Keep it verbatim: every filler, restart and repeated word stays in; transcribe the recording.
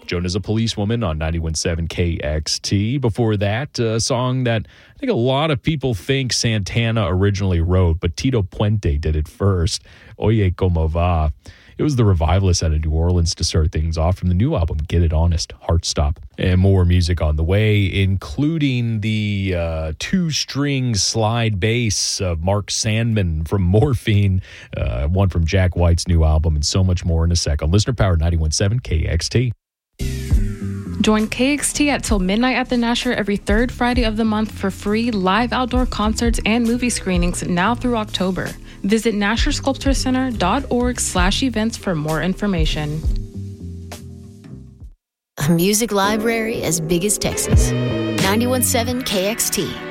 Joan is a Policewoman on ninety-one point seven K X T. Before that, a song that I think a lot of people think Santana originally wrote, but Tito Puente did it first. Oye Como Va. It was the Revivalists out of New Orleans to start things off from the new album, Get It Honest, Heartstop. And more music on the way, including the uh, two-string slide bass of Mark Sandman from Morphine, uh, one from Jack White's new album, and so much more in a sec on Listener Power ninety-one point seven K X T. Join K X T at till midnight at the Nasher every third Friday of the month for free live outdoor concerts and movie screenings now through October. Visit nasher sculpture center dot org slash events for more information. A music library as big as Texas. ninety-one point seven K X T.